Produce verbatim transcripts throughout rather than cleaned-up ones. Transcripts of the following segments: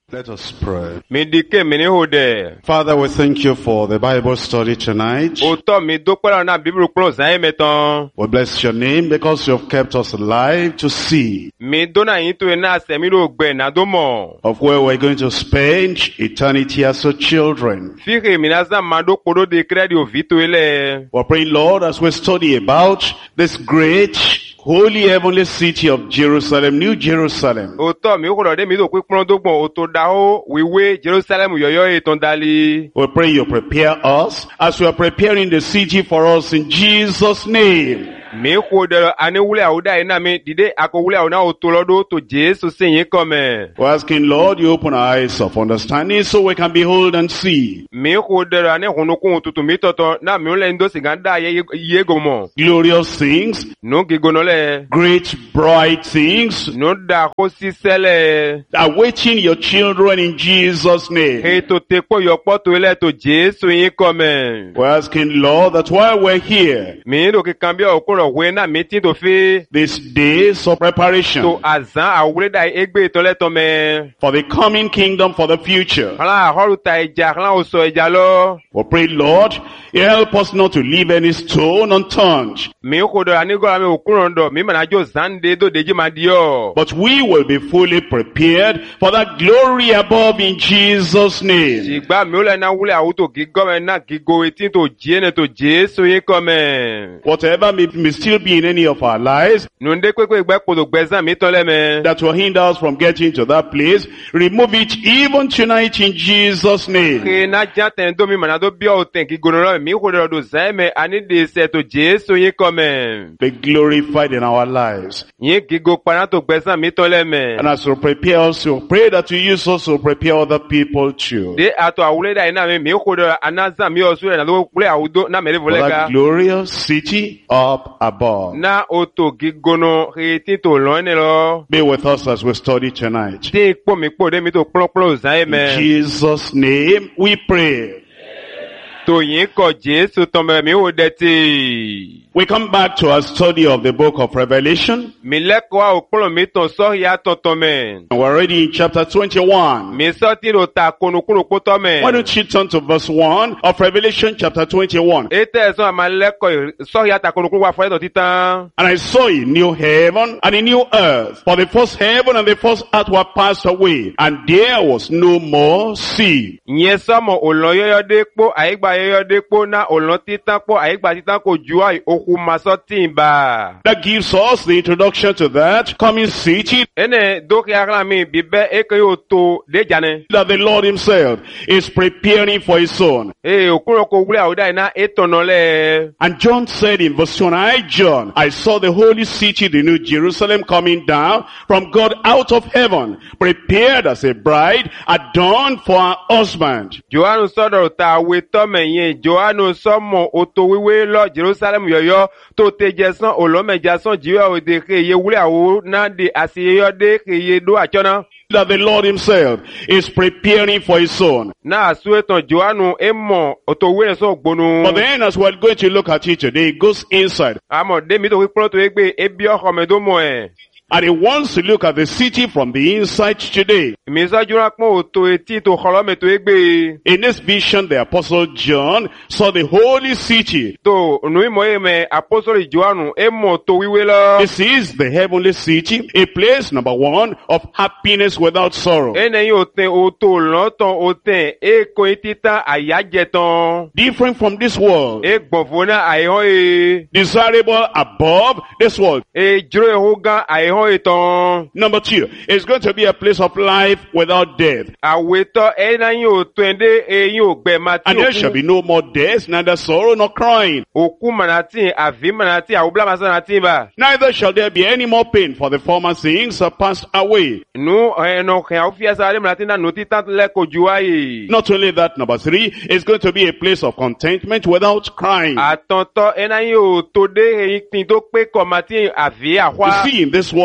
Let us pray. Midike mini hode. Father, we thank you for the Bible study tonight. Oto mi dopera na Bible close ai meton. We bless your name because you have kept us alive to see Mi dona yin to na se mi ro gbe na do mo. of where we're going to spend eternity as your children. Fire mi na za mado kodo de credit o vito ele. We're praying, Lord, as we study about this great holy heavenly city of Jerusalem, New Jerusalem. Oto mi ko de mi do pe pon dogbon oto da o wiwe Jerusalem yoyo eton dali. We pray you prepare us as we are preparing the city for us in Jesus' name. Mi ko de ani wule awuda ina mi dide ako wule awuna oto lodo to Jesu se yin come. We're asking, Lord, you open our eyes of understanding so we can behold and see Mi ko de ani hunukun tutu mi toto na mi le ndo siganda ye ye gomo. glorious things, No gigonole. great bright things, No da ko sisele. awaiting your children in Jesus' name. Hey to te ko yo poto ele to Jesu yin come. We're asking, Lord, that while we're here, Mi do ki kambia okoro we na meeting to fi these days of preparation to azan awure da egbe to le to me. for the coming kingdom, for the future, Kala horu ta eja kala o so eja lo. we pray, Lord, you help us not to leave any stone unturned, Mi ko do ani go mi okuro ndo mi mana jo zande do deji ma dio. but we will be fully prepared for that glory above in Jesus' name. Sigba mi o le na wule awuto gigo me na gigo etin to jene to Jesu yin come. Whatever may, may still be in any of our lives Nunde kwe kwe gbe kodo gbezan mi to le me. that will hinder us from getting to that place, remove it even tonight in Jesus' name. Ke na jaten do mi mana do bi o ten gigono lo mi ko do zan me ani de se to Jesu yin come. Be glorified in our lives. Yin gigo pana to gbezan mi to le me. And as we prepare us, we pray that you use us to prepare other people too. De ato awule da ina me mi ko do anazan mi o su na do kule awudo na me le For that volega. glorious city up above. Na oto gigono reti to lo ne lo. Be with us as we study tonight. Ti po mi po de mi to plo plo zan In me. Jesus' name we pray. To yin ko Jesu to me mi o de ti. We come back to our study of the book of Revelation. Mi le ko a o plo mi to so ya to to me. And we're already in chapter twenty-one. Mi so ti ro ta konu kunu po to me. Why don't you turn to verse one of Revelation chapter twenty-one? Ete so ma le ko so ya ta konu kunu wa fo to titan. And I saw a new heaven and a new earth. For the first heaven and the first earth were passed away, and there was no more sea. Yen so mo olon yoyo de po aigba yoyo de po na olon titan po aigba titan ko ju ai oku ma so tin ba. That gives us the introduction to that coming city Ene do ki ara mi bibe e ke yo to de jane. that the Lord himself is preparing for his son. E okuro ko wule awuda ina etono le. And John said in verse one, I, John, I saw the holy city, the new Jerusalem, coming down from God out of heaven, prepared as a bride, adorned for her husband. Johannu sọ̀rọ̀ ta we to me yen. Johannu so mo oto wiwe lo Jerusalem yoyo to te jesan olomeja son jiwe o de ke ye wule awu na de asiyeyo de ke ye do achona. That the Lord himself is preparing for his son. Na asuetan Johannu emo oto wiwe so gbonu. But then as we're going to look at it today, it goes inside. Amo de mi to wi pronto egbe ebi oko me do mo e. And he wants to look at the city from the inside today. Mi so jura pon oto eti to kholo me to egbe. In this vision, the apostle John saw the holy city. To nu mo e me apostle Johannu emo to wiwe lo. This is the heavenly city, a place, number one, of happiness without sorrow. Ene yo ten oto lon ton oten e ko titan ayaje ton. Different from this world. E gbonfona aihon e. Desirable above this world. E juro e hogan aihon e ton. Number two, it's going to be a place of life without death. Aweto e na yin o twende e yin o gbe ma ti And there shall oku. be no more death, neither sorrow nor crying. Oku manati avi manati awubla masanati ba. Neither shall there be any more pain, for the former things are passed away. Nu e no khen o fiasa ale manati na no titan le ko juaye. Not only that, number three, it's going to be a place of contentment without crying. Atonto e na yin o to de e tin to pe ko mati avi You ahwa. see, in this world,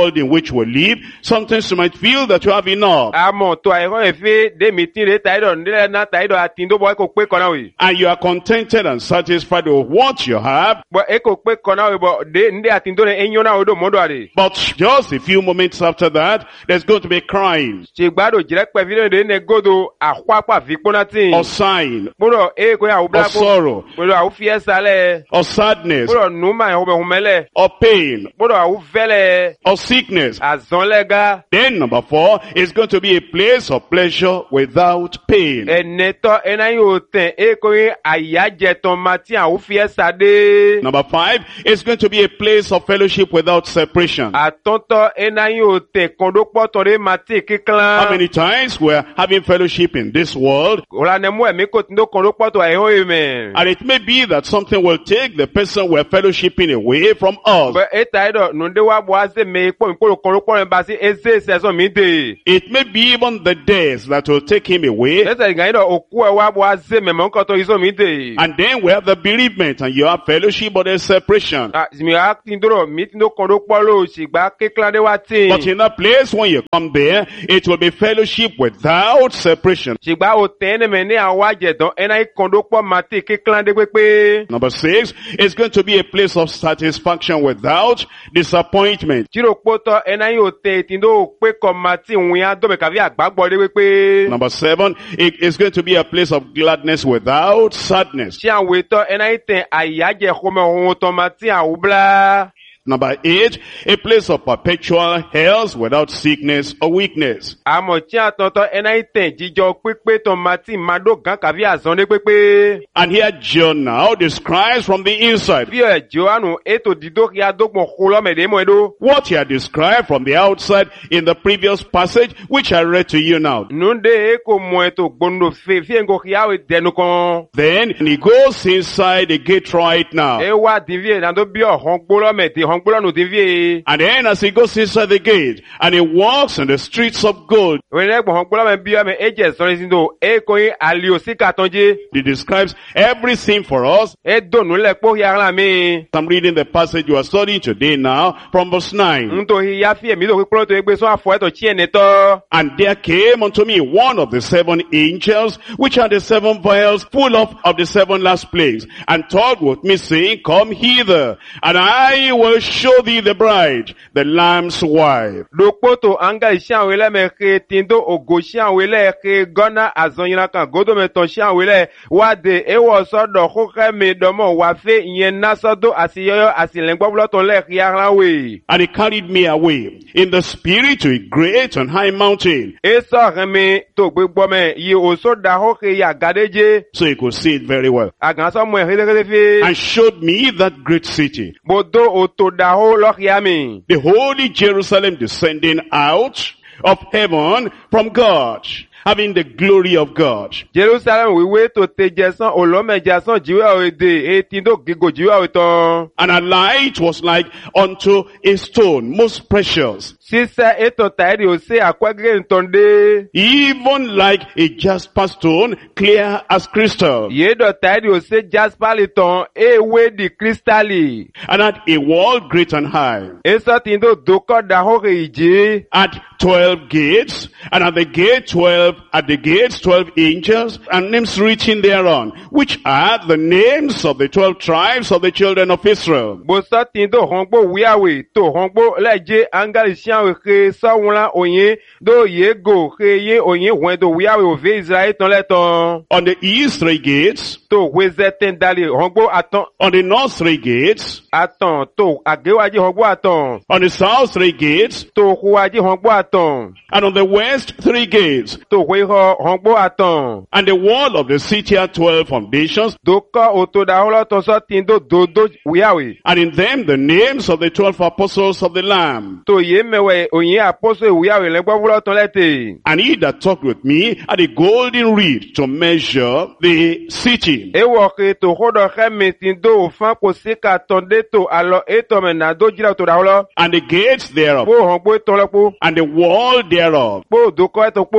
world in which we live, sometimes you might feel that you have enough. Àmọ́ tó àìrán ẹ̀fẹ́ dé mi tí rè táìdọ̀ nílẹ̀ náà táìdọ̀ àti ndóbọ̀ ẹ̀ kò pé kọ́nà wì. And you are contented and satisfied with what you have. Bọ̀ ẹ̀ kò pé kọ́nà wì bọ̀ dé ndé àti ndó rẹ̀ ẹ̀yìn náà odò mọ́dọ̀ àdè. But just a few moments after that, there's going to be crying Ṣègbádò jìrẹ́ pẹ̀ fídíò dé ní gòdò àkwápà fíkpóná tì. or sighing Bọ́dọ̀ ẹ̀ kò yà wò or bláko. sorrow Bọ́dọ̀ àwò fiẹ́ sálẹ̀. or sadness Bọ́dọ̀ nùmà ẹ̀ hùmẹ̀ hùmẹ̀lẹ̀. or pain Bọ́dọ̀ àwò fẹ́lẹ̀. or sickness. Àzọ́nlẹ́gá. Then number four is going to be a place of pleasure without pain. Ẹ̀nẹ́tọ́ ẹ̀ná yóò tẹ̀ ẹ̀ kò yẹ àyájẹ̀tọ̀ ma tí àwò fiẹ́ sádé. Number five is going to be a place of fellowship without separation. Àtọ́ntọ́ ẹ̀ná yóò tẹ̀ kọ́ndópọ̀tọ̀ rẹ̀ ma tí kíklan. How many times we're having fellowship in this world, Olanemu ẹ̀mí kò tí ń kọ́ndópọ̀tọ̀ ẹ̀hó ẹ̀mẹ̀. and it may be that something will take the person we're fellowshipping away from us. Bẹ́ ẹ̀ta ẹ̀dọ̀ nùdé wa bọ̀ azé mi kpọ̀ nkpọ̀ kọ́ndópọ̀ rẹ̀ bá sí ẹ̀zẹ̀ sẹ̀sọ̀ mi dè. It may be even the death that will take him away. Ẹ̀sẹ̀ ìgbà yẹn dọ̀ òkú ẹ̀ wa bọ̀ azé mi mọ̀ nkọ́tọ̀ yìí sọ̀ mi dè. And then we have the bereavement, and you have fellowship, but there's separation. Mi a ti dọ̀rọ̀ mi ti ń kọ́ndópọ̀ lò ṣìgbà kíklandé wa tì. But in that place, when you come there, it will be fellowship without separation. Ṣìgbà o tẹ́ ẹni mẹ́ ní àwọn àjẹ̀dán ẹ̀ná ìkọ́ndópọ̀ ma ti kíklandé pépé. Number six is going to be a place of satisfaction without disappointment. Tírò kpótọ̀ ẹ̀ná yóò tẹ̀ tí ń dó pé kọ́ ma ti ń wíyá dọ́mẹ̀ kàbí àgbàgbọ́ dé pépé. Number seven, it is going to be a place of gladness without sadness. Tí àwọn ètò ẹ̀ná yìí tẹ̀ àyájẹ̀ xɔmẹ̀ ohun tó ma ti àwọn bla. Number eight, a place of perpetual health without sickness or weakness. Àmọ̀ tí a tọ̀tọ̀ ẹ̀ná yìí tẹ̀ jíjọ pípé tó ma ti ma dó gán kàbí àzọ́n dé pépé. And here John now describes from the inside Bí ẹ̀ Jòhánù ètò dídó kí a dógbòn xolọ́mẹ̀dé mọ̀ ẹ́dó. what he had described from the outside in the previous passage, which I read to you now. Nùdé kò mọ̀ ètò gbòǹdò fè fíyẹ̀ngò kí a wò dẹnu kan. Then he goes inside the gate right now. Ẹ wá dìvíyè nàdó bí ọ̀hán gbólọ́mẹ̀dé hàn gbólọ́nù dìvíyè. And then as he goes inside the gate and he walks in the streets of gold, Wẹ́nẹ́ gbọ̀n hàn gbólọ́mẹ̀ bí ọmọ ẹ̀jẹ̀ sọ̀rọ̀ sí ndò ẹ̀ kò yín àlìó sí kàtọ́njé. he describes everything for us. Ẹ̀ dònú lẹ̀ kpó yàrá mi. I'm reading the passage you are studying today now from verse nine. Ntò hiya fi èmi ló fi kúrò tó egbe sọ àfọ̀ ẹ̀tọ̀ tí ẹ̀ nìtọ́. And there came unto me one of the seven angels, which had the seven vials full of, of the seven last plagues, and talked with me, saying, Come hither, and I will show thee the bride, the Lamb's wife. Dokpoto anga iṣẹ́ àwọn ilé mẹ́kẹ́ tindo ògo iṣẹ́ àwọn ilé ẹ̀kẹ́ gọ́nà àzọyìnrán kan gódòmẹ̀tàn iṣẹ́ àwọn ilé wáde ewọ́ sọ́dọ̀ kókẹ́ mi dọ́mọ̀ wá fẹ́ ìyẹn násọ́dọ̀ àṣeyọyọ àṣìlẹ̀ngbọ́bùlọ́tọ̀ lẹ́ẹ̀kí aráwé. And he carried me away in the spirit to a great and high mountain, Esọ rẹ̀ mi tó gbé gbọ́mẹ̀ yìí òṣò dàhókè yàgádéjé. so he could see it very well, Àgànsọ́ mọ̀ ẹ̀hẹ́dẹ́gẹ́dẹ́ fi. and showed me that great city, Bòdó òtò dàhó lọ́kìá mi. the holy Jerusalem, descending out of heaven from God, having the glory of God. Jerusalem wíwé tó tejẹsán olómẹjẹsán jíwẹ́ òde etí tó gígò jíwẹ́ òtán. And her light was like unto a stone, most precious, Sísẹ́ ètò tàìrí òsè àkwẹ́gẹ́ ntọ́ndé. even like a jasper stone, clear as crystal. Yéèdọ̀ tàìrí òsè jaspali tán ewé di kírísítálì. And had a wall great and high, Èso tí ń tó dókọ́ dàhókè ìjì. had twelve gates, and at the gate twelve, at the gates twelve angels, and names written thereon, which are the names of the twelve tribes of the children of Israel. Bòsọ́ tí ń tó hàngbó wíyàwé tó hàngbó lẹ́jẹ́ ángálì ṣíàwé ké sọ́wọ́nlá òyìn dó yégo ké yé òyìn wọ́n tó wíyàwé òfé Israẹli tán lẹ́tàn. On the east three gates, Tó wézẹ́ tẹ́ dalè hàngbó àtàn. on the north three gates, Àtàn tó àgéwájí hàngbó àtàn. on the south three gates, Tó huwájí hàngbó àtàn. and on the west three gates. Tó huihọ hàngbó àtàn. And the wall of the city had twelve foundations, Dókọ́ òtò dàhólọ́tọ̀ sọ́ tí ń tó dòdó wíyàwé. and in them the names of the twelve apostles of the Lamb. Tó yé mẹ́wẹ̀ òyìn àpọ́sọ̀ ìwúyàwé lẹ́gbọ́wúlọ́tọ̀ lẹ́tẹ̀. And he that talked with me had a golden reed to measure the city, Ewọ̀ ke tó kódọ̀ xẹ́mi tí ń tó òfin kò sí ka tán dé tó alọ ètò mẹ́ nà dó jìrà tó dàhólọ́. and the gates thereof, Kpó hàn gbó tán lọ kpó. and the wall thereof, Kpó dókọ́ ẹ̀tọ́ kpó.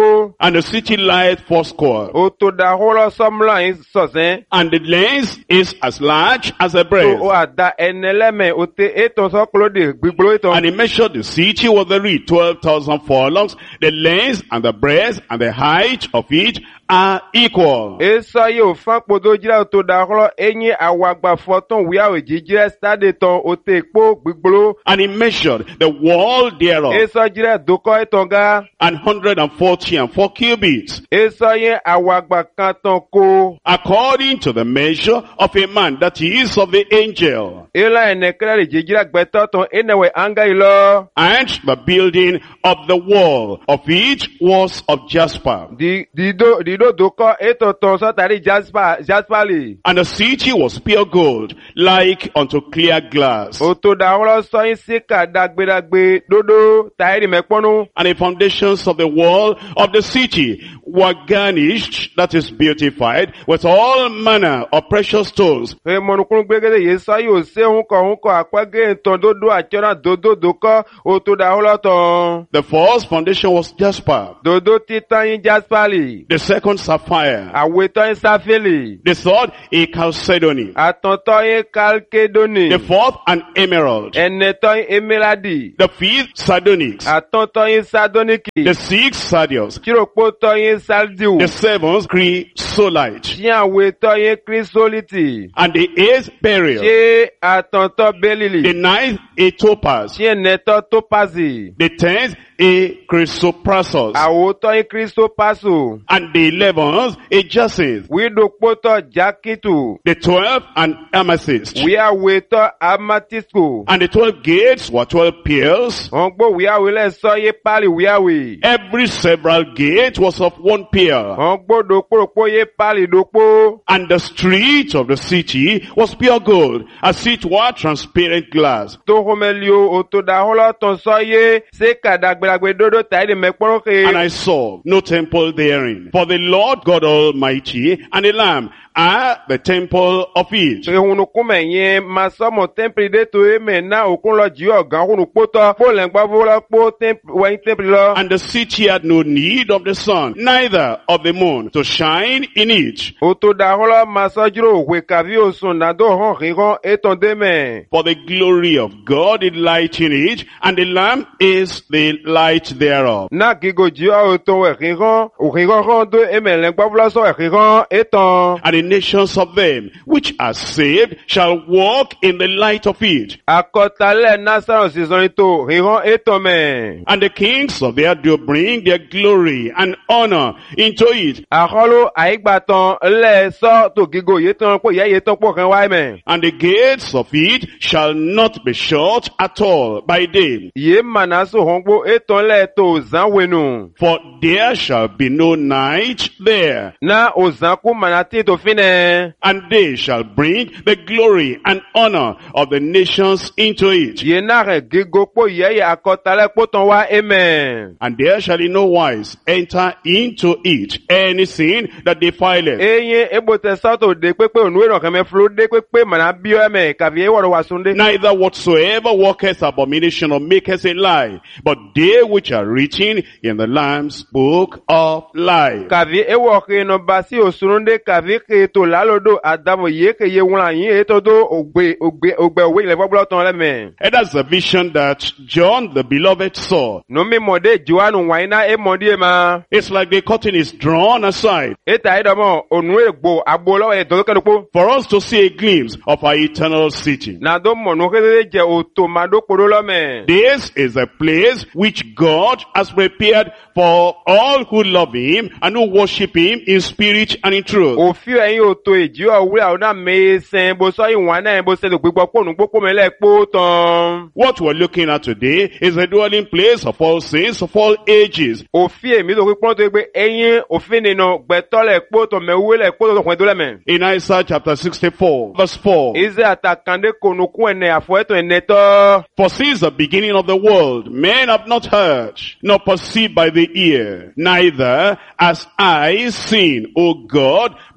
and the city lieth fourscore, O to da holo somla in sosen. and the length is as large as the To breadth. o ada eneleme o te eton so klode gbigbo eton. And he measured the city with the reed, twelve thousand furlongs. The length and the breadth and the height of it are equal. Eso ye o fan podo jira o to da holo enyi awagba foton wi awe jijire stade ton o te po gbigbo. And he measured the wall thereof, Eso jire doko eton ga. an hundred and forty and four cubits, Eso ye awagba kan ton ko. according to the measure of a man, that is of the angel. Ela enekere le jijire gbeto ton enewe anga ilo. And the building of the wall of it was of jasper. Di dido dido doko eton ton so tari jasper jaspali. And the city was pure gold, like unto clear glass. O to da holo so yin sika dagbedagbe dodo tairi mekponu. And the foundations of the wall of the city were garnished, that is beautified, with all manner of precious stones. E monukun gbegede ye so yi o se hunko hunko apege nton dodo achona dodo doko o to da holo ton. The first foundation was jasper, Dodo titan yin jaspali. the second sapphire, Aweton yin safili. the third a chalcedony, Atonton yin kalkedoni. the fourth an emerald, Eneton yin emeradi. the fifth sardonyx, Atonton yin sardoniki. the sixth sardius, Chiropoton yin saldiu. the seventh chrysolite, Tí aweton yin krisoliti. and the eighth beryl, Ṣé atonton the belili. ninth a topaz, Ṣé eneton topazi. the tenth a chrysoprasus, Àwòtọ́ yin kristopaso. and the eleventh a jacinth, Widokpoto jakitu. the twelfth an amethyst, Wí àwetọ́ amatisco. and the twelve gates were twelve pearls. Wọ́n gbọ́ wí àwé lẹ́sọ́ yé pálí wí àwé. Every several gate was of one pearl, Wọ́n gbọ́ dòpòròpó yé pálí dòpó. and the street of the city was pure gold, as it were transparent glass. Tó homelio òtòdàhólọ́ tán sọ yé. Ṣé kàdàgbàgbé dodo tàyé de mẹ́kpọ́rọ́kè. And I saw no temple therein, for the Lord God Almighty and the Lamb are the temple of it. Ehunukúmẹ̀ yẹn máa sọ́mọ̀ tẹ́ḿpìlì dé tó émẹ̀ náà òkun lọ jí ọ̀gá òhun pótọ́. Bó lẹ̀ ń gbọ́ fún lọ pó wẹ̀yìn tẹ́ḿpìlì lọ. And the city had no need of the sun, neither of the moon, to shine in it. Òtòdàhólọ́ máa sọ́júrò òwe kàbí òsùn nàdó hàn kíkan étan démẹ̀. For the glory of God is light in it, and the Lamb is the light thereof. Náà gígo jí ọ̀ òtò ẹ̀kíkan òkíkan kan tó émẹ̀ lẹ̀ ń gbọ́ fún lọ́sọ̀ ẹ̀kíkan étan. And the nations of them which are saved shall walk in the light of it. Àkọtalẹ̀ násàrùn sísan ètò kíkan étan mẹ̀. And the kings of the earth do bring their glory and honor into it. Àkọlù àyígbàtàn lẹ̀ sọ́ tó gígo yé tán pò yẹ́ yé tán pò kan wáyé mẹ̀. And the gates of it shall not be shut at all by day. Yé mànásù hàn gbó étan lẹ̀ tó zán wẹnu. For there shall be no night there. Na òzán kú mànátì tó fi nẹ̀. And they shall bring the glory and honor of the nations into it. Yé náà rẹ̀ gígo pò yẹ́ yé àkọtalẹ̀ pò tán wá émẹ̀. And there shall in no wise enter into it anything that defileth, Eyín ébòtẹ̀ sọ́tò dé pépé ònúwé náà kẹ́mẹ́ fúló dé pépé màná bíọ́ ẹ̀mẹ̀ kàbí éwọ̀rọ̀ wà súndé. neither whatsoever worketh abomination or maketh a lie, but they which are written in the Lamb's book of life. Kàbí éwọ̀ kí iná bá sí òsúndé kàbí kí ètò lálódò àdàmọ̀ yé kí yé wọn àyín ètò tó ògbé ògbé ògbé òwe ilẹ̀ fọ́bùlọ̀ tán lẹ́mẹ̀. And that's the vision that John the beloved saw. Nùmí mọ̀dé Jòhánù wàyíná é mọ̀dé ẹ̀ máa. It's like the curtain is drawn aside Ètà ìdọ̀mọ̀ ònú ègbò àgbo lọ́wọ́ ètò tó kẹ́dùkú. for us to see a glimpse of our eternal city. Nàdó mọ̀nù kéde jẹ́ òtò màdó kpodó lọ́mẹ̀. This is a place which God has prepared for all who love Him and who worship Him in spirit and in truth. Òfin ẹ̀yin òtò èjì ọ̀wúrẹ́ àwọn náà mẹ́sẹ̀ bó sọ ìwọ̀n náà bó ṣe lè gbígbọ́ pònú pópó mẹ́lẹ̀ pó tán. What we're looking at today is the dwelling place of all saints of all ages. Òfin èmi tó pípọ́n tó gbé ẹ̀yin òfin nínú gbẹ̀tọ́lẹ̀ pó tán mẹ́wúlẹ̀ pó tán kùn tó lẹ́mẹ̀. In Isaiah chapter sixty-four, verse four. Ìṣe àtàkàndé kònùkún ẹ̀nẹ̀ àfọ̀ẹ́tọ̀ ẹ̀nẹ̀ tọ́. For since the beginning of the world, men have not heard, nor perceived by the ear, neither has eye seen, O God, beside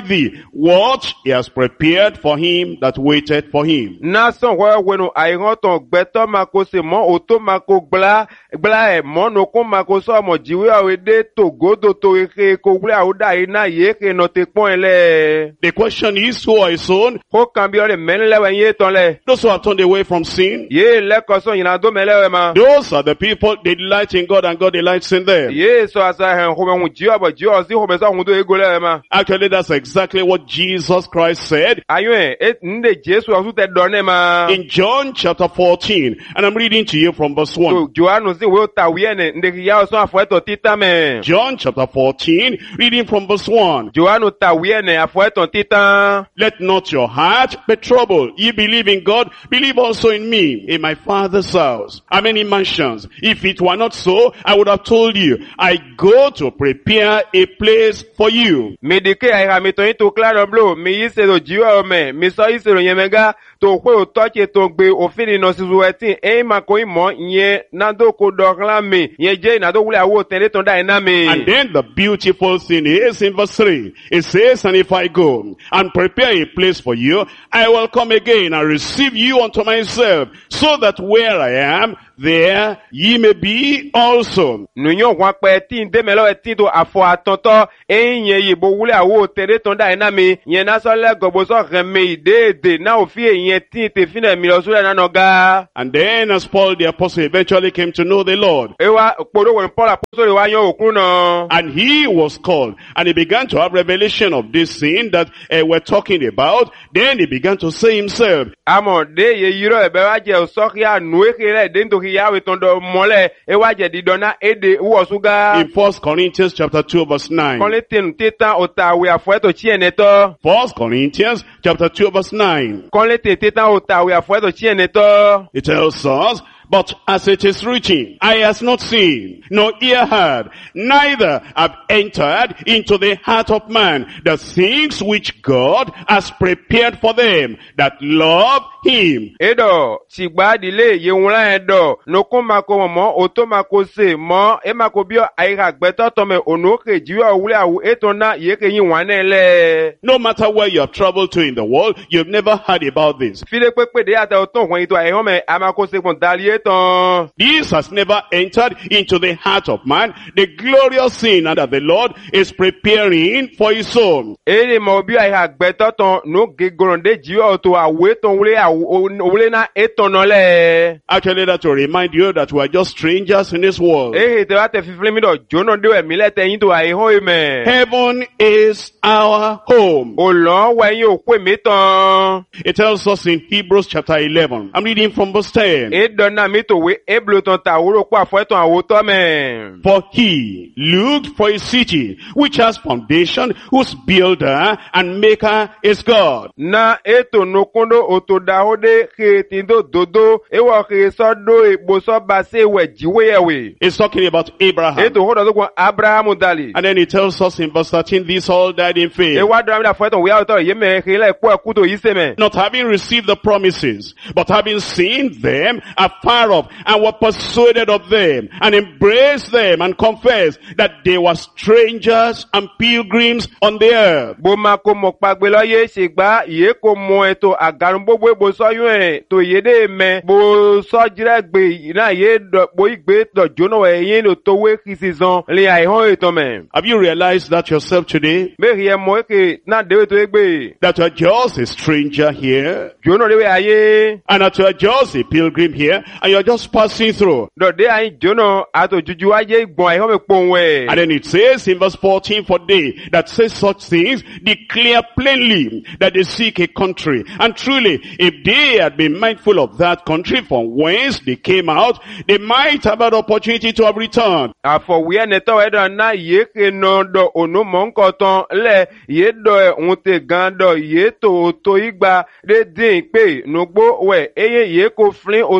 thee what he has prepared for him that waited for him. Nason wa wenu airon ton gbeto mako se mo oto mako gla gla e mo no kon mako so mo jiwe awede togodo to eke ko gbe awda ina ye ke no te pon ele. The question is, who are his own? Ko kan bi o le menle we ye ton le. Those who have turned away from sin. Ye le ko so yin do mele we ma. Those are the people, they delight in God and God delights in them. Ye so asa hen ho me ji obo ji o si ho me so hun do ego le ma. Actually, that's exactly what Jesus Christ said. Ayo e nde Jesu o su te do ne ma. In John chapter fourteen, and I'm reading to you from verse one. So Johannu si we ta wi ene nde ya o so afo eto tita me. John chapter fourteen, reading from verse one. Johannu ta wi ene afo eto tita. Let not your heart be troubled. Ye believe in God, believe also in me. In my Father's house are many mansions. If it were not so, I would have told you, I go to prepare a place for you. Me dike ai ha mi to yin to claro blo mi yise do jiwa o me mi so yise ro yemega to pe o toche to gbe ofin no sizu etin e ma ko imo yen na do ko do klan mi yen je na do wule awo tele ton da ina mi. And then the beautiful thing is in verse three. It says, and if I go and prepare a place for you, I will come again and receive you unto myself, so that where I am, there ye may be also. Nunyo wa pe tin de melo etin to afo atonto e yen yi bo wule awo tele ton da ina mi yen na so le gobo so reme de de na ofi yen tin te fina mi lo so na no ga. And then as Paul the apostle eventually came to know the Lord, E wa poro won Paul apostle wa yan okun na. and he was called, and he began to have revelation of this sin that uh, we're talking about, then he began to say himself, Amo de ye yiro ebe wa je so ya nu e kere de ndo ki ya we ton do mole e wa je di dona e de wo suga. in First Corinthians chapter two verse nine. Konletin titan otawe afo eto chi eneto. First Corinthians chapter two verse nine. Konletin titan otawe afo eto chi eneto. It tells us, but as it is written, eye has not seen, nor ear heard, neither have entered into the heart of man the things which God has prepared for them that love him. Edo sigba dile ye wura edo no ko mako mo oto mako se mo e mako bio aira gbeto to me onoke jiwe owule awu eto na ye ke yin wan ele. No matter where you have traveled to in the world, you've never heard about this. File pepe de ata oton won ito ai home amako se kon dali eton. This has never entered into the heart of man, the glorious sin that the Lord is preparing for his own. Ere mo bio aira gbeto ton no gegoronde jiwe oto awu eton wule owule na eton no le. Actually, that to remind you that we are just strangers in this world. Eh te wa te fifle mi do jono de we mi le te yin to ai ho me. Heaven is our home. Olon wa yin o pe mi ton. It tells us in Hebrews chapter eleven. I'm reading from verse ten. E dona mi to we eblo ton ta woro po afo eton awo to me. For he looked for a city which has foundation, whose builder and maker is God. Na eto no kondo oto da hode ke tindo dodo e wo ke so do e bo so ba se we jiwe ewe. It's talking about Abraham. Eto hodo do ko Abraham dali. And then it tells us in verse thirteen, these all died in E faith, wa do mi da fo eton we auto ye me ke le po ku to yi se me. not having received the promises, but having seen them afar off, and were persuaded of them, and embraced them, and confessed that they were strangers and pilgrims on the earth. Bo ma ko mo pagbe lo ye se gba ye ko mo eto agarun gbogbo bo so yun e to ye de me bo so jire gbe na ye do bo igbe do jono we yin lo to we kisizon le ai ho eto me. Have you realized that yourself today? Me rie mo ke na de to egbe That you are just a stranger here, jono de we aye and that you are just a pilgrim here, and you are just passing through. do de ai jono ato juju aye gbon ai ho me pon we. And then it says in verse fourteen, for they that say such things declare plainly that they seek a country. And truly, if they had been mindful of that country from whence they came out, they might have had opportunity to have returned. Afọ we ne to we do na ye ke no do onu mo nko ton le ye do un te gan do ye to to igba de din pe nugbo we eye ye ko flin oto e me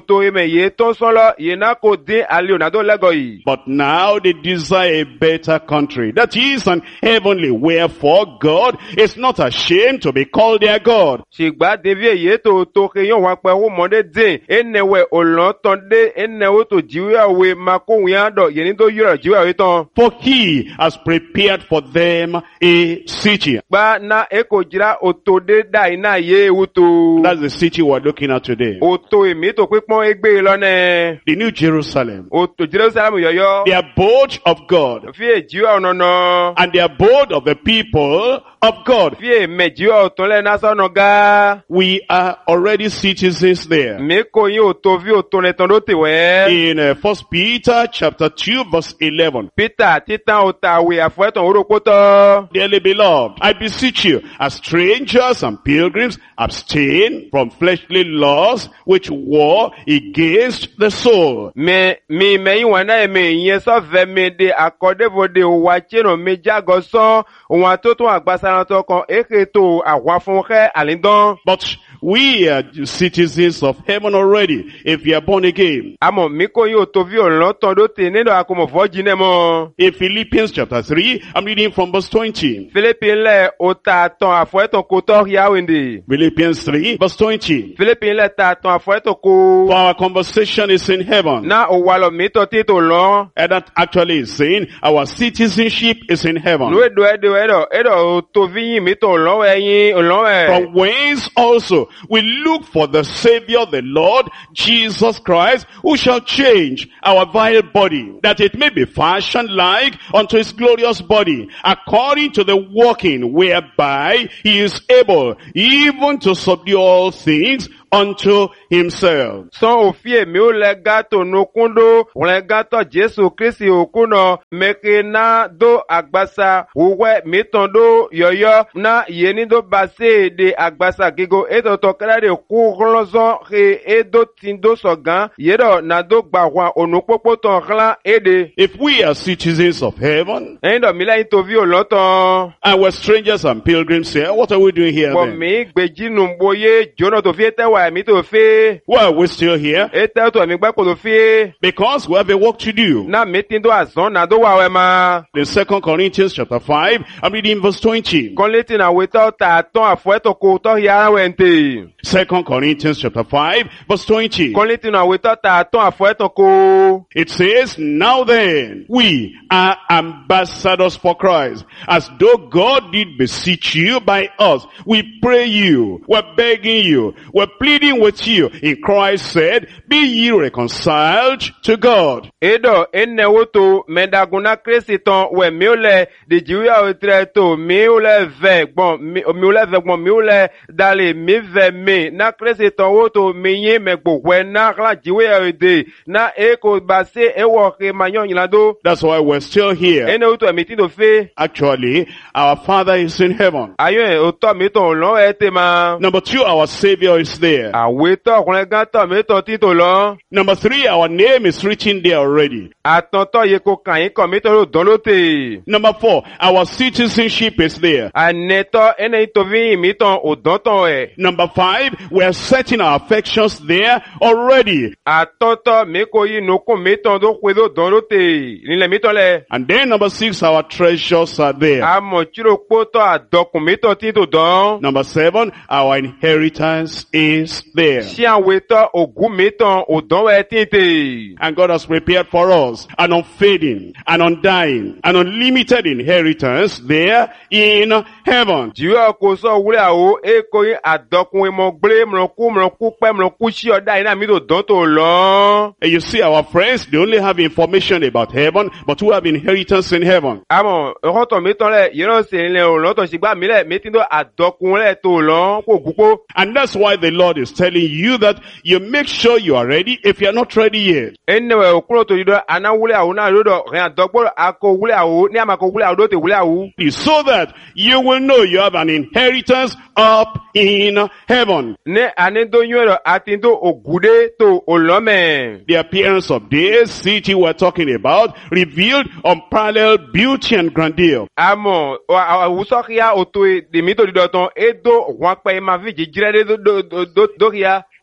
ye ton son lo ye na ko din Leonardo lego yi. But now they desire a better country, that is an heavenly, wherefore God is not ashamed to be called their God. Shigba devie ye to to ke yon wa pe wo monde din enewe olon ton de enewe to jiwe we mako wian do ye ni to yura jiwe we ton. For he has prepared for them a city. Ba na eko jira oto de da ina ye wuto. That's the city we're looking at today. Oto emi to pipon egbe lo ne. The New Jerusalem. Oto Jerusalem yoyo. The abode of God. Fie jiwe onono. And the abode of the people of God. Fie me jiwe oton le na so no ga. We are already citizens there. Me ko yin oto vi oton le ton do te we. In uh, First Peter chapter two verse eleven. Peter titan otawe afo eton oropoto. Dearly beloved, I beseech you, as strangers and pilgrims, abstain from fleshly lusts which war against the soul. Me mi me yin wana me yin so ve me de akode vode o wa cheno me jago so won to to agbasara to kan eke to awa fun ke alindan. But we are citizens of heaven already, if you are born again. Amo mi ko yin o to vi olon ton do te nínú akomo fojine mo. In Philippians chapter three, I'm reading from verse twenty. Philippians le o ta ton afo eton ko to ya wende. Philippians three verse twenty. Philippians le ta ton afo eton ko. For our conversation is in heaven. Na o wa lo mi to ti to lo. And that actually is saying our citizenship is in heaven. No edo edo edo edo to vi yin mi to lo eyin lo e. From whence also we look for the Savior, the Lord Jesus Christ, who shall change our vile body, that it may be fashioned like unto his glorious body, according to the working whereby he is able even to subdue all things unto himself. Son ofie mi o le gato no kundo, o le gato Jesu Kristi okuno, meke na do agbasa, uwe mi tondo yoyo, na yeni do base de agbasa gigo, edo tokera de kuglozon, he edo tindo sogan, yedo na do gbawa onupopo ton klan ede. If we are citizens of heaven, Endo mila interview loton. and we're strangers and pilgrims here, what are we doing here Bo then? mi gbeji numboye, jono to fiete wa mi to fe. Why are we still here? Ete to mi gba ko to fe. Because we have a work to do. Na meeting do azon na do wa we ma. In Second Corinthians chapter five, I'm reading verse twenty. Kon leti na we to ta ton afo eto ko to ya wente. Second Corinthians chapter five, verse twenty. Kon leti na we to ta ton afo eto ko. It says, now then, we are ambassadors for Christ, as though God did beseech you by us. We pray you, we're begging you, we're pleading with you. In Christ said, be ye reconciled to God. Edo enne woto mendaguna kresiton we mi ole de jiwa otre to mi ole ve gbon mi ole ve gbon mi ole dale mi ve mi na kresiton woto mi yin megbo we na kla jiwa ode na eko base ewo ke manyon yilado. That's why we're still here. Enne woto mi ti do fe. Actually, our Father is in heaven. Ayo oto mi to lo ete ma. Number two, our Savior is there. Awe to kun gan to mi to ti to lo. Number three, our name is written there already. Atonto ye ko kan yin ko mi to lo don lo te. Number four, our citizenship is there. Aneto ene to vi mi ton odon ton e. Number five, we are setting our affections there already. Atonto mi ko yi no kun mi ton do kwe do don lo te. Ni le mi ton le. And then number six, our treasures are there. Amo chiro po to adokun mi to ti to don. Number seven, our inheritance is there. Si an we to ogun mi ton odon we ti te. And God has prepared for us an unfading, an undying, an unlimited inheritance there in heaven. Jiwa ko so wule awo e ko yin adokun e mo gbe mo ku mo ku pe mo ku si oda ina mi to don to lo. And you see our friends, they only have information about heaven, but we have inheritance in heaven. Amo roto mi ton le yero se le o lo to sigba mi le mi ti do adokun le to lo ko gupo. And that's why the Lord is telling you that you make sure you are ready if you are not ready yet. Enewe okulo to dido ana wule awo na lodo ren adogbo ako wule awo ni ama ko wule awo do te wule awo. So that you will know you have an inheritance up in heaven. Ne ane do nyoro atindo ogude to olome. The appearance of this city we're talking about revealed unparalleled beauty and grandeur. Amo awuso kia oto de mi to dido ton edo wan pe ma vi jijire do do do do kia.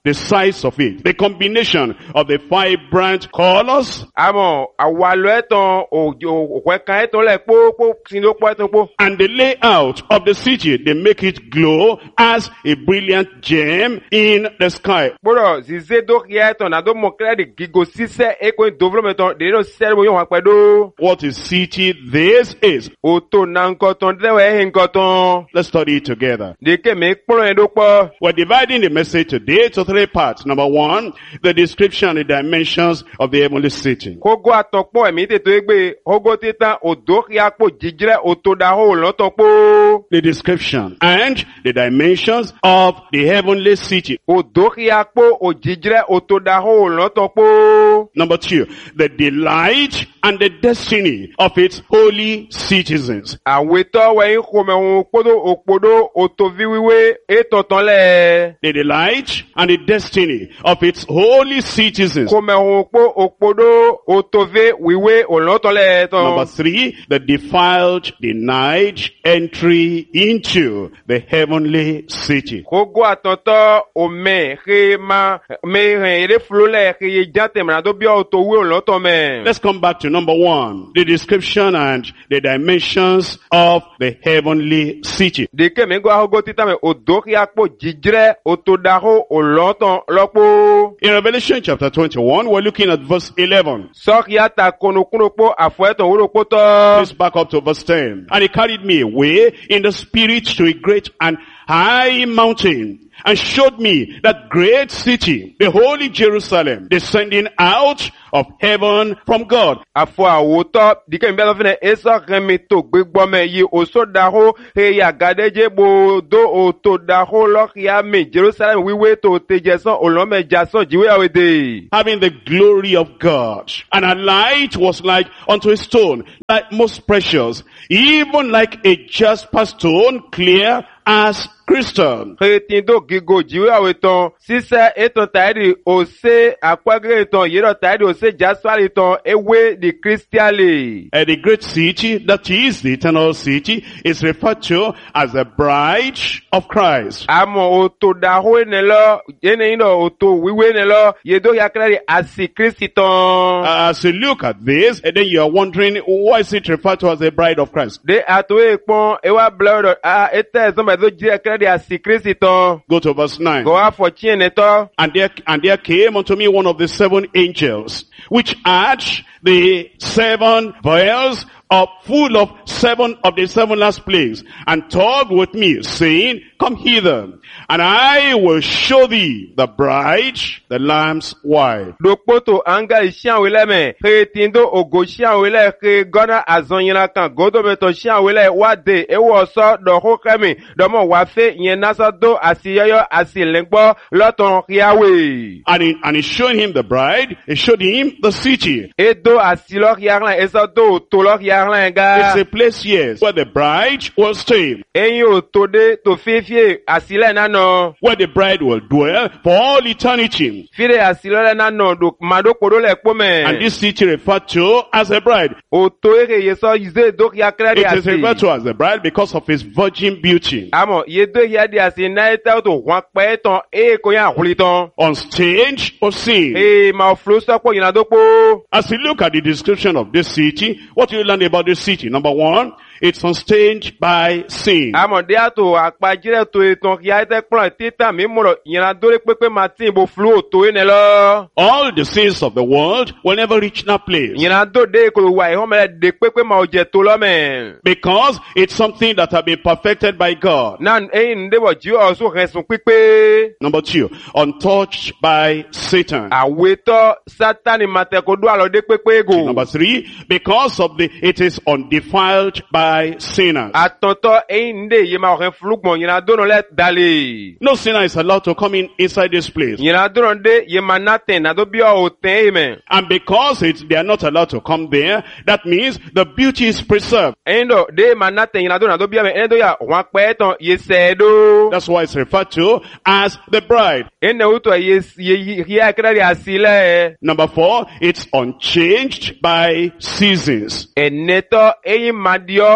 the size of it, the combination of the vibrant colors, Àmọ́ àwàlọ́ ẹ̀tàn òjò òkwẹ́ka ẹ̀tàn lẹ̀ pópó sínú pọ́ ẹ̀tàn pó. and the layout of the city. They make it glow as a brilliant gem in the sky. Gbọ́dọ̀ zize dókìá ẹ̀tàn nàdó mọ̀ kílẹ̀dì gígò sísẹ́ èkó ìdòvúlọ́mẹ̀tàn dèrò sẹ́rẹ̀ bóyá wọn pẹ̀lú. What is city this is? Òtò nà nkọ̀tàn dẹ́wọ̀ ẹ̀hìn nkọ̀tàn. Let's study it together. Dèké mi kpọ́nrọ̀ ẹ̀dó pọ̀. We're dividing the message today to three parts. Number one, the description and the dimensions of the heavenly city. Kógó àtọ̀pọ̀ ẹ̀mí tètò égbé ógó títàn òdókìá pò jíjírẹ́ òtò dàhó lọ́tọ̀ pọ̀. The description and the dimensions of the heavenly city. Òdókìá pò òjíjírẹ́ òtò dàhó lọ́tọ̀ pọ̀. Number two, the delight and the destiny of its holy citizens. Àwetọ́ wẹ̀yìn kòmẹ̀hún kpódó òkpódó òtòví wíwé ètọ̀tàn lẹ̀. The delight and the destiny of its holy citizens. Kòmẹ̀hún kpó òkpódó òtòvé wíwé òlọ́tọ̀ lẹ̀ Number tán. three, the defiled, denied entry into the heavenly city. Kógó àtọ̀tọ̀ òmẹ̀ xe ma mẹ̀hìn èdè fúló lẹ̀ xe yé jántẹ̀ mìíràn bí òtòwé òlọ́tọ̀ mẹ̀. Let's come back to number one, the description and the dimensions of the heavenly city. Dèké mi gbọ́ ahógó títà mẹ́ òdókìá pò jíjírẹ́ òtòdàhó òlọ́tọ̀ lọ́pọ̀. In Revelation chapter twenty-one, we're looking at verse eleven. Sọ́kìá ta konokúnro pò àfọ̀ẹ́tàn wúro pò tọ́. Please back up to verse ten. And he carried me away in the spirit to a great and high mountain, and showed me that great city, the holy Jerusalem, descending out of heaven from God. Afọ àwòtọ́ dìkẹ́ ìbẹ́ lọ́fínà ẹ́sọ́ rẹmi tó gbégbọ́mẹ yìí òsódàhó heya gàdẹ́jẹ́ gbòdó òtòdàhó lọ́kìá mi Jerusalem wíwé tó tẹjẹsán olọ́mẹjàsán jíwé àwẹ̀dẹ̀. Having the glory of God. And a light was like unto a stone, like most precious, even like a jasper stone, clear as crystal. Rétindo gígò jíwé àwẹ̀tàn sísẹ́ ètò tàìdì òsè àpágẹ́ ìtàn yìí tàìdì òsè jásùárì ìtàn ewé di kírísítíálì. And the great city, that is the eternal city, is referred to as the bride of Christ. Àmọ́ òtòdàhó ẹnẹ lọ ẹnẹ yìí lọ òtò wíwé ẹnẹ lọ yèdó yakẹ́rẹ́ àsì kírísítì tán. As you look at this, and then you are wondering, why is it referred to as the bride of Christ? De àtòwé ìpọ́n ewa blọ́dọ̀ a ètè ẹ̀sọ́mọ̀ ẹ̀dọ́ jí yakẹ́rẹ́ àsì kírísítì tán. Go to verse nine. Gò wá fọ̀ tí ẹnẹ tọ́. And there, and there came unto me one of the seven angels, which had the seven vials of full of seven of the seven last plagues, and talked with me, saying, Come hither, and I will show thee the bride, the Lamb's wife. Dòkpótò anga ìṣíàwélẹ̀ mẹ́, xe tìǹdó ògò ṣíàwélẹ̀ xe gọ́nà àzọ̀nyìnà kan gòdòmẹ̀tọ̀ ṣíàwélẹ̀ wá dé ewé ọ̀sọ́ dọ̀hó kẹ́mi dọ̀mọ̀ wá fẹ́ ìyẹn násà dó àsìyẹ́yọ́ àsìlẹ́gbọ́ lọ́tọ̀ kíáwé. And he, and he showed him the bride, he showed him the city. Edo àsìlọ́ kíáhàn ẹ̀sọ́ dó òtò lọ́ kíáhàn ẹ̀gá. It's a place, yes, where the bride will stay, Ẹ̀yin òtòdé tó fífíè àsìlẹ̀ nánà. where the bride will dwell for all eternity. Fíre àsìlọ́lẹ̀ nánà dò màdókòdó lẹ̀ kpó mẹ́. And this city referred to as a bride. Òtò èrè yẹsọ yìí dó kíákẹ́rẹ́ It is referred àsì. to as a bride because of its virgin beauty. Àmọ́ yédó yìí di àsì náà tẹ́ tó wọ́n pẹ́ tán èèkó yẹn àkúlí tán. Unstained or sin. Ee ma flo sọ́pọ̀ yìí nàdókò. As you look at the description of this city, what do you learn about this city? Number one, it's unstained by sin. Àmọ́ dé àtò àpàjírẹ̀ tó ètò kí á tẹ́ kpọ́n títà mí mọ̀rọ̀ yìí nàdórí pépé ma tí ìbò flo òtò yìí nẹ lọ. All the sins of the world will never reach that place. Yìí nàdó dé kò wà ìhọ́n mẹ́rẹ̀ dé pépé ma ò jẹ tó lọ́mẹ̀. Because it's something that has been perfected by God. Náà ẹ̀yin ndébọ̀ jí ọ̀sùn rẹ̀sùn pípé. Number two, untouched by Satan. Àwetọ́ sátani màtẹ̀kọ́dọ́ àlọ́dé pépé gò. Number three, because of the, it is undefiled by sinners. Àtọ̀tọ̀ ẹ̀yin ndé yìí ma ọ̀rẹ́ fúlùgbọ̀n yìí nàdó nọ lẹ́ dalè. No sinner is allowed to come in inside this place. Yìí nàdó nọ dé yìí ma nàtẹ̀ nàdó bí ọ̀ òtẹ́ yìí mẹ́. And because it, they are not allowed to come there, that means the beauty is preserved. Ẹ̀yin dọ̀ dé ma nàtẹ̀ yìí nàdó nàdó bí ọ̀ mẹ́ ẹ̀yin dọ̀ yà wọ́n pẹ́ tán yìí sẹ́ẹ̀dó. That's why it's referred to as the bride. Ẹ̀yin náà wútọ̀ yìí yìí akẹ́rẹ́ àsìlẹ̀. Number four, it's unchanged by seasons. Ẹ̀nẹ́tọ̀ ẹ̀yin ma diọ́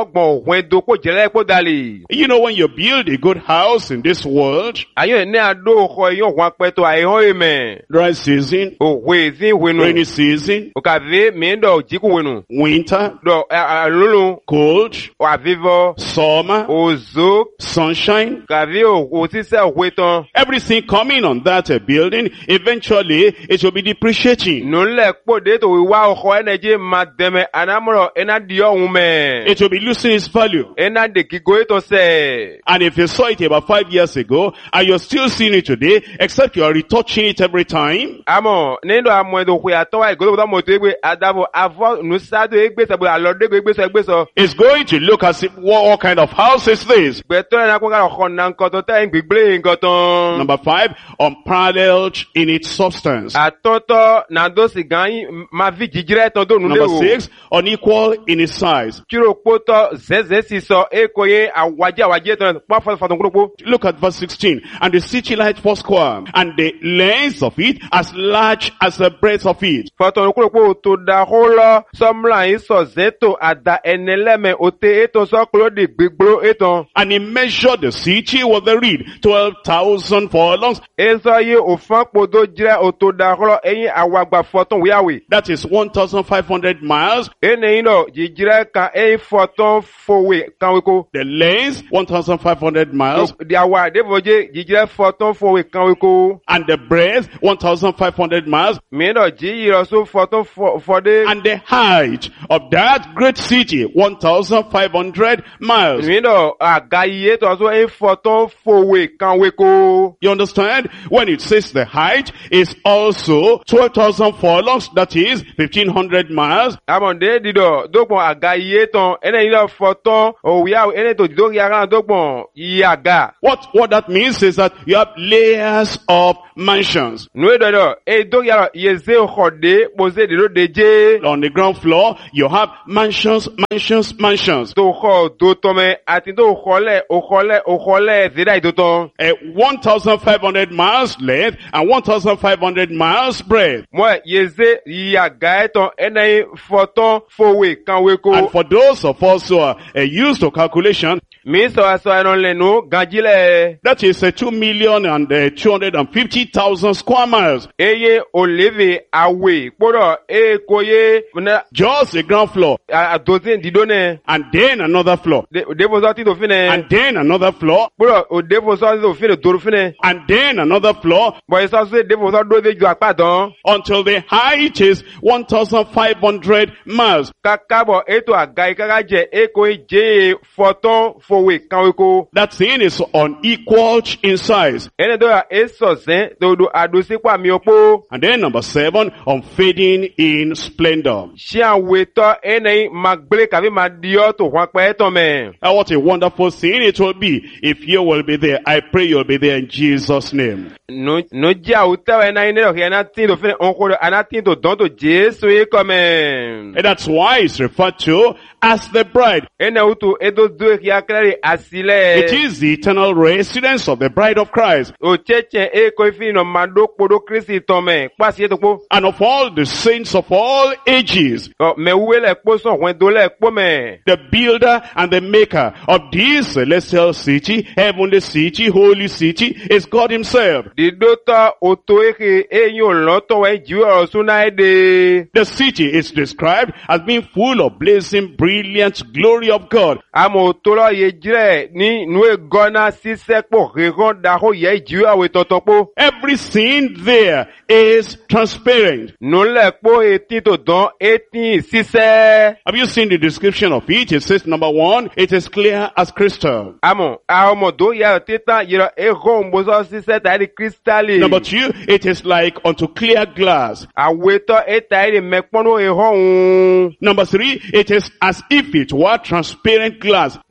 ọgbọ̀n òhun edo kó jẹ́lẹ́ kó dalè. You know, when you build a good house in this world, Àyàn ní àdó ọkọ̀ èèyàn òhun apẹ̀tọ̀ àìhàn èmẹ̀. dry season, Òhun èzí ìwénu. rainy season, Òkàvé mìíràn jíkù wénu. winter, Dọ̀ àlólò. cold, Àvívọ́. summer, Òzó. sunshine, Kàvé òtísẹ́ òhun tán. everything coming on that uh, building, eventually it will be depreciating. Nùlẹ̀ kpòdé tó wíwá ọkọ̀ ẹnẹ́jẹ́ máa dẹ̀mẹ̀ ànámọ̀rọ̀ ẹ̀nà di ọ̀hún mẹ́. It will be losing its value. Ẹ̀nà dèkìgò ètò sẹ̀. And if you saw it about five years ago, and you're still seeing it today, except you are retouching it every time, Àmọ̀ nínú àmọ̀ ẹ̀dọ̀ òkè àtọ́wà ìgbésọ̀ mọ̀tò égbé àdàbọ̀ àfọ̀ nùsádò égbésọ̀ bọ̀ àlọ́dẹ́gbẹ̀ égbésọ̀ égbésọ̀. it's going to look as if, what, what kind of house is this? Gbẹ̀tọ́ ẹ̀nà kó ká ọkọ̀ nà nǹkan tó tẹ́ gbígbé nǹkan tán. Number five, unparalleled in its substance. Àtọ́tọ́ nàdó sì gan yín máa fi jíjírẹ́ tán tó nulẹ̀ Number o. six, unequal in its size. Kíro kpótọ́ zẹ́zẹ́ sì sọ éko yé àwájẹ́ àwájẹ́ tán pọ́n fọ́tún kúròkó. Look at verse sixteen. And the city light four square, and the length of it as large as the breadth of it. Fọ́tún kúròkó tó da hó lọ sọ́mùlà yín sọ zẹ́tò àdá ẹnẹlẹ́mẹ̀ òtẹ́ ètò sọ́kúrò dì gbígbó ètò. And he measured the city with the reed, twelve thousand furlongs. Èso yìí òfin kpodó jẹ́ òtò da hó lọ ẹ̀yìn àwàgbà fọ́tún wíyàwó. That is one thousand five hundred miles. Ènìyàn náà jíjírẹ́ kan ẹ̀yìn fọ́tún fòwé kan wíkó. The length, one thousand five hundred miles. Di àwa àdébòjé jíjírẹ́ fọ́tún fòwé kan wíkó. And the breadth, one thousand five hundred miles. Mìíràn jí ìrọ̀sùn fọ́tún fọ́dé. And the height of that great city, one thousand five hundred miles. Mìíràn àga iye tó sọ ẹ̀yìn fọ́tún fòwé kan wíkó. You understand? When it says the height is also twelve thousand furlongs, that is fifteen hundred miles. Amọ̀dé dídọ̀ dógbọ̀n àga iye tán ẹnẹ́ yìí lọ fọ́tún òwúyà ẹnẹ́ tó dídó yàrá dógbọ̀n iye àga. What, what that means is that you have layers of mansions. Nùwé dọ̀dọ̀ èdò yàrá yèzé ọ̀dẹ́ pòsè dídó dèjé. On the ground floor, you have mansions, mansions, mansions. Tó kọ́ tó tọ́mẹ àti tó kọ́lẹ̀ òkọ́lẹ̀ òkọ́lẹ̀ zédà ìdó tán. Uh, one thousand five hundred miles length and one thousand five hundred miles breadth. Mọ̀ yèzé iye àga ẹ̀ tán ẹnẹ́ yìí fọ́tún fòwé kan wéko. And for those of us who are uh, used to calculation, Mi sọ aṣọ ẹran lẹ́nu ganjílẹ̀. that is uh, two million and uh, two hundred and fifty thousand square miles. Eye olèvé àwè kpọ́dọ̀ èkóyè Just the ground floor. àdózin dídó nẹ. And then another floor. Òdèfosọ́ tí tó fi nẹ. And then another floor. Kpọ́dọ̀ òdèfosọ́ tí tó fi nẹ dòrò fi nẹ. And then another floor. Bọ̀ ìsọ́ sí òdèfosọ́ dóde ju àpá tán. Until the height is one thousand five hundred miles. Kakabọ̀ ètò àga ìkára jẹ èkó ìjẹ́ fọ́tún fòwé kan wéko. That thing is unequaled in size. Ẹni tó yà èso sẹ́n tòdò àdòsípò àmì òpó. And then number seven, unfading in splendor. Ṣé àwọn ètò ẹni máa gbélé kàbí máa di ọ́ tó wọ́n pẹ́ tán mẹ́? And what a wonderful thing it will be if you will be there. I pray you'll be there in Jesus' name. No jẹ́ àwùtẹ́wọ̀ ẹ̀ná iná ìrọ̀kẹ́ ẹ̀ná tí tó fi ní ọkọ̀ ẹ̀ná tí tó dán tó Jésù yìí kọ́ mẹ́. And that's why it's referred to as the bride. Ẹnna wùtò ètò dúró kí akẹ́rẹ́ àsílẹ̀. It is the eternal residence of the bride of Christ. Òchẹ́chẹ́ èkó ìfìnà máa dó kpodó Kristi tán mẹ́. Pàṣẹ tó kpó. And of all the saints of all ages, Mẹ̀wúwé lẹ̀ kpó sàn wọ́n tó lẹ̀ kpó mẹ́. the builder and the maker of this celestial city, heavenly city, holy city, is God himself. Dídó tọ́ òtò èké eyín òlọ́tọ̀ wẹ̀ jí ọ̀rọ̀ súná èdè. The city is described as being full of blazing, brilliant glory of God. Àmọ̀ òtò lọ yẹ jírẹ̀ ní nùwé gọ́nà sísẹ́ pò rírán dàkó yẹ jí ọ̀wẹ̀ tọ̀tọ̀ pò. Everything there is transparent. Nùlẹ̀ pò etí tó dán etí sísẹ́. Have you seen the description of it? It says, number one, it is clear as crystal. Àmọ̀ àwọn ọmọ tó yẹ títà yẹrọ ehó mbọ́sọ́ sísẹ́ tàbí kírísítálì. Number two, it is like unto clear glass. Àwẹ̀tọ́ ètà ẹ̀rì mẹ́pọ́nú ehó ń. Number three, it is as if it were transparent glass. Èdè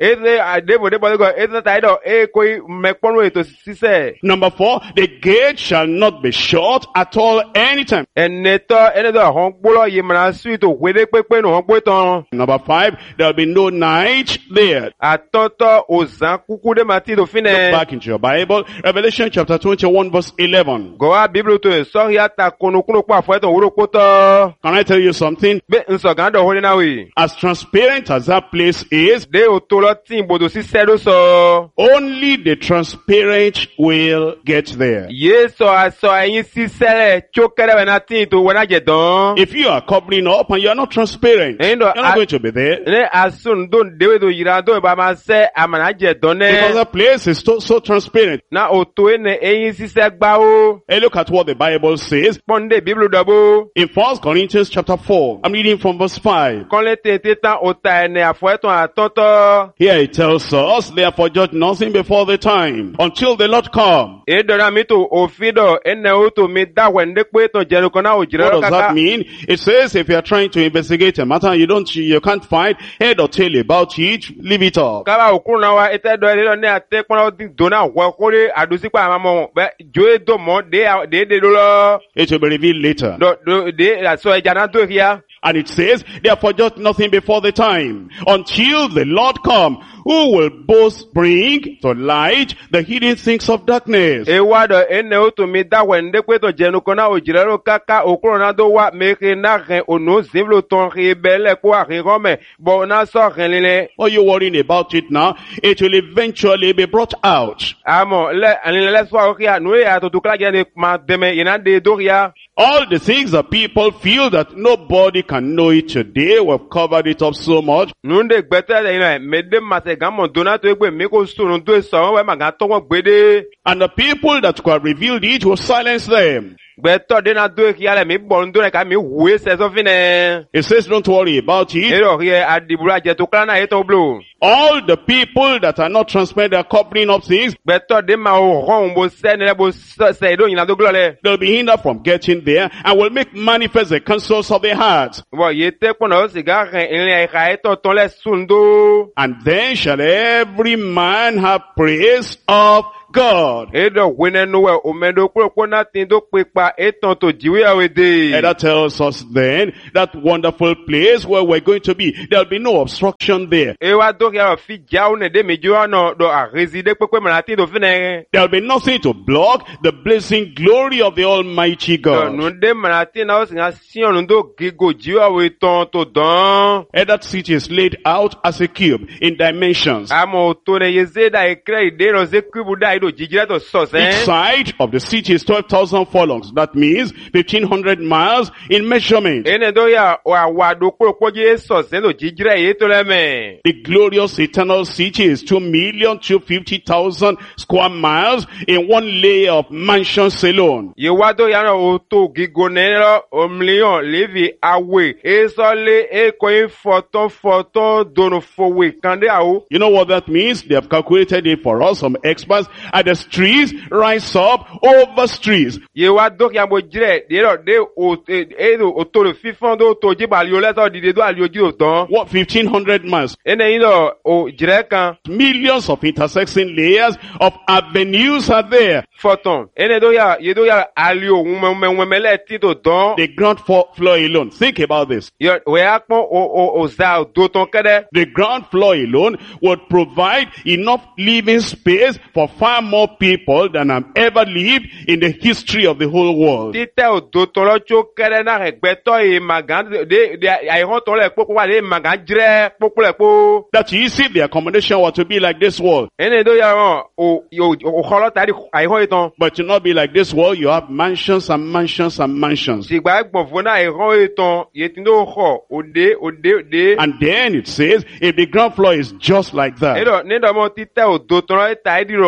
adebo de bọ́lẹ́gọ̀ ètò tàìdọ̀ èkó mẹ́pọ́nrún ètò sísẹ̀. Number four, the gate shall not be shut at all anytime. Ẹnẹtọ́ ẹnẹtọ́ ọ̀hún gbólọ̀ yìí mìíràn sùúrù wédé pépé nù ọ̀hún gbé tán. Number five, there will be no night there. Àtọ́tọ́ òzàn kúkú dé màtí tó fin Look nẹ. back into your Bible, Revelation chapter twenty-one verse eleven. Gọ̀wá bíbélì tó yẹ sọ́hí àtà kónúkúnú pọ̀ àfọ́ ẹ̀tọ̀ wúrò kó tọ́. Can I tell you something? Bẹ́ nsọ̀gán dọ̀ hóni náà wì. As transparent as that place is, Dé òtó lọ tí ìbòdò sí sẹ́dó sọ. only the transparent will get there. Yé sọ àsọ ẹyin sí sẹ́lẹ̀ tó kẹ́rẹ́ wẹ̀ náà tí ìtò wẹ̀ náà jẹ̀ dán. If you are covering up and you are not transparent, Ẹyin you're dọ̀ not going to be there. ní àsùn tó ń déwé tó yìrá tó ìbá máa sẹ́ àmàlà jẹ̀ dán Because nẹ́. the place is so, so transparent. Na òtó ẹnẹ ẹyin sísẹ́ gbá ó. Hey, look at what the Bible says Pọ́ndé bíbélì dọ̀bó. in First Corinthians chapter four. I'm reading from verse five. Kọ́lé tètè tán òtà ẹnẹ àfọ́ ẹ̀tọ̀ àtọ́tọ́. Here it tells us, therefore judge nothing before the time, until the Lord come. Èdọ̀rà mi tó òfin dọ̀ ẹnẹ ó tó mi dáwẹ̀ ndé pé tó jẹ́nu kan náà ò jìrẹ́ What lọ does that kàkà. mean? It says if you are trying to investigate a matter and you don't, you can't find head or tail about it, leave it off. Kaba òkúrò náà wa ètè dọ̀ ẹ̀rẹ́ ní àtẹ́ pọ́nà ó dùn náà wọ kórè àdùsípà àmàmọ́ bẹ́ jó èdò mọ́ dé dé lọ. It will be revealed later. Dọ̀ dọ̀ dé àsọ ẹja náà tó kíá. And it says, therefore judge nothing before the time, until the Lord come, who will both bring to light the hidden things of darkness. Ewa dọ̀ ẹnẹ ó tó mi dáwẹ̀ ndé pé tó jẹ́nu kan náà ò jìrẹ́ lọ kàkà òkúrò náà tó wá mẹ́kẹ́ náà rẹ̀ ònú zèvlò tán rẹ̀ bẹ́lẹ̀ kó àrẹ̀ rọ́mẹ̀ bọ̀ náà sọ̀ rẹ̀ lílẹ̀. What are you worrying about it now? It will eventually be brought out. Àmọ́ lẹ́ ànilẹ́lẹ́sọ̀ àwòkíyà nù èyà tó tó kílá jẹ́ ni máa dẹ̀mẹ̀ ìná dé dóríyá. All the things that people feel that nobody can know it today, we've covered it up so much. Nunde gbẹ́tẹ́ ẹ̀yìn náà mẹ́dẹ́ màtẹ̀ gàmọ̀ dọ́nà tó gbé mi kò sùn tó sọ̀rọ̀ wẹ́ màgà tọ́wọ́ gbédé. And the people that could have revealed it will silence them. Gbẹ́tọ̀ dé náà dó èkì yálẹ̀ mi bọ̀ ń dó rẹ̀ ká mi wúé sẹ́sọ́ fi nẹ̀. It says don't worry about it. Èrò rí ẹ adìbúrò àjẹ tó kílá náà yẹ tó blò. All the people that are not transparent, are covering up things, Gbẹ́tọ̀ dé máa ò rọrùn bó sẹ́ni lẹ́ bó sẹ́ ìdó yìnyín tó gbọ́ lẹ̀. they'll be hindered from getting there and will make manifest the counsels of their hearts. Wọ́n yé tẹ́ pọ̀nà ó sì gá rẹ̀ ìrìn ẹ̀ka ẹ̀tọ̀ tán lẹ̀ sùn dó. And then shall every man have praise of God. Edo wene nowe omendo kuro na tindo pepa eton to jiwe awede. And that tells us then that wonderful place where we're going to be. There'll be no obstruction there. Ewa do ya fi jao ne de mejo ano do a reside pepe manati do fine. There'll be nothing to block the blazing glory of the Almighty God. No de manati na o singa sion ndo gigo jiwe aweton to don. And that city is laid out as a cube in dimensions. Amo to ne yezeda ekre ide no ze kubu da ido jijire to sos eh. Each side of the city is twelve thousand furlongs. That means fifteen hundred miles in measurement. Ene do ya wa wa do kuro koje sos endo jijire ye to le me. The glorious eternal city is two million two hundred fifty thousand square miles in one layer of mansions alone. Ye wa do ya no to gigo ne lo o million levi awe e so le e ko in photo photo dono fowe kande awo. You know what that means? They have calculated it for us, some experts, and the streets rise up over streets. Ye wa do ya mo jire de ro de o e do o to le fifon do to ji ba li o le so dide do ali oji o tan. What, fifteen hundred miles? Ene yin do o jire kan Millions of intersecting layers of avenues are there. photon. Ene do ya ye do ya ali o me me me le ti to tan. The ground fo- floor alone. Think about this. Yo we a pon o o o za do ton kede. The ground floor alone would provide enough living space for far more people than have ever lived in the history of the whole world. Tite o do ton lo cho kede na regbeto e magan de de ai hon ton le popo wa de magan jire popo le po. That is, if the accommodation were to be like this world, Ene do ya ron o yo o kholo tari ai hon eton. but to not be like this world, you have mansions and mansions and mansions. Sigba gbon fona ai hon eton ye tin do kho ode ode de. And then it says, if the ground floor is just like that, Edo ne do mo tite o do ton e ta di ro mo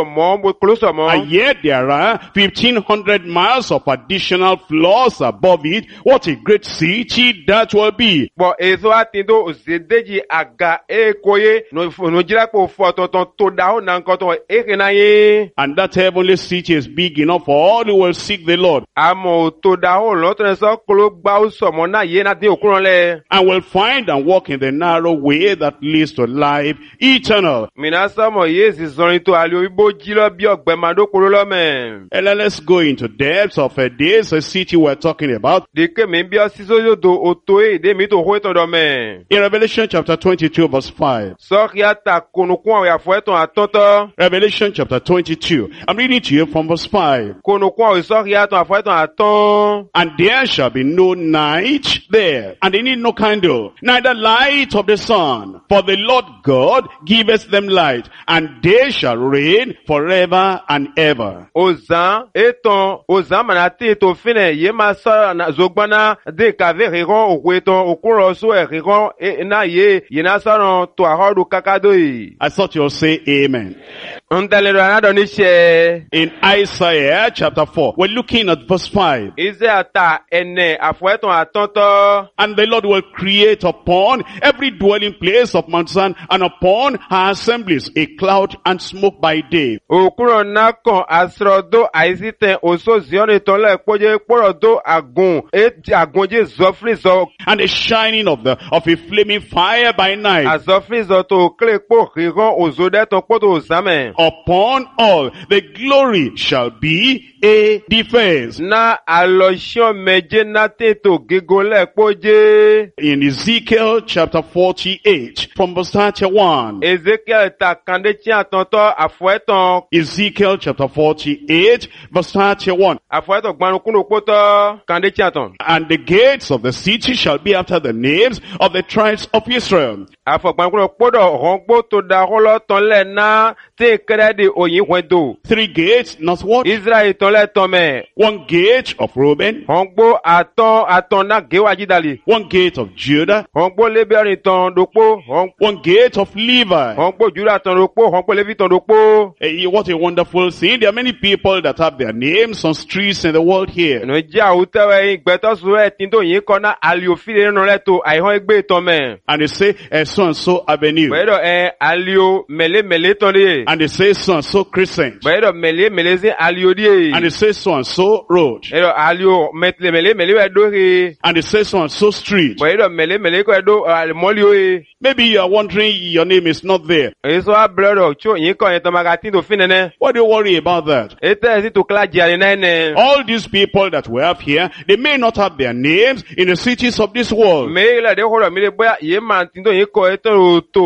mo kolo sọmọ. And yet there are fifteen hundred miles of additional floors above it. What a great city that will be. Bọ̀ èso àtìndó òsèdèjì àga èkóyè nùjìlápò fọ̀tọ̀tọ̀ tó dáhùn náà nǹkan tó èkè náà yé. And that heavenly city is big enough for all who will seek the Lord. Àmọ̀ tó dáhùn lọ́tọ̀ sọ kolo gbáwó sọmọ náà yé náà dín òkúrọ̀ lẹ̀. And will find and walk in the narrow way that leads to life eternal. Mìíràn sọmọ yé sì sọrin tó àlè òyìnbó jí lọ bí ọ̀gbẹ́ màdókòrò lọ́mẹ̀. And then let's go into depths of a this a city we're talking about. Dèké mi bí ọ sísọ yóò do òtó èdè mi tó hó ètò dọ̀mẹ̀. In Revelation chapter twenty-two verse five. Sọ́ọ̀kì àtà kónùkún àwọn àfọ̀ ẹ̀tàn àtọ́tọ́. Revelation chapter twenty-two. I'm reading to you from verse five. Kónùkún àwọn sọ́ọ̀kì àtàn àfọ̀ ẹ̀tàn àtọ́n. And there shall be no night there, and they need no candle, neither light of the sun. For the Lord God giveth them light, and they shall reign forever and ever. Ozan, eton, ozan manati eto fine, ye masa na zogbana de kave riron okwe eton okuro so e riron e na ye, ye na saron to ahodu kakadoi. I thought you'll say amen. Ndalero anadoni she. In Isaiah chapter four, we're looking at verse five. Ize ata ene afueton atonto. And the Lord will create upon every dwelling place of Mount Zion and upon her assemblies a cloud and smoke by day. Okuro nakon asrodo aizite oso zion tonle poje porodo agun et agunje zofri zo. And the shining of the of a flaming fire by night. Azofri zo to klepo riron ozode ton poto ozame. Upon all the glory shall be a defense. Na alosion meje na teto gigole poje. In Ezekiel chapter forty-eight from verse thirty-one. Ezekiel ta kande ti atonto afueton. Ezekiel chapter forty-eight verse thirty-one. Afueton gbanukuno poto kande ti aton. And the gates of the city shall be after the names of the tribes of Israel. Afo gbanukuno podo rongbo to da holo tonle na te kredi oyin wendo. Three gates northward. Israel tonle tome. One gate of Reuben. Rongbo aton aton na gewa jidali. One gate of Judah. Rongbo leberin ton dokpo. One gate of Levi. Rongbo Judah ton dokpo. Rongbo Levi ton dokpo. Hey, what a wonderful thing. There are many people that have their names on streets in the world here. No ja utewe igbeto suwe tindo yin kona aliofile no leto aihon egbe tome. And they say uh, so and so avenue. Bedo eh alio mele mele tonde. And they say so and so crescent. Bedo mele mele se alio die. And they say so and so road. Bedo alio mele mele mele we do he. And they say so and so street. Bedo mele mele ko do molio e. Maybe you are wondering your name is not there. Eso a blodo cho yin kon to magati do finene. Why do you worry about that? Ete si to kla jare nene. All these people that we have here, they may not have their names in the cities of this world. Me la de horo mi le boya ye man tindo yin ko eto to